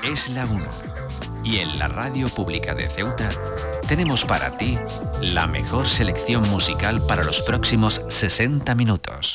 es la 1. Y en la Radio Pública de Ceuta tenemos para ti la mejor selección musical para los próximos 60 minutos.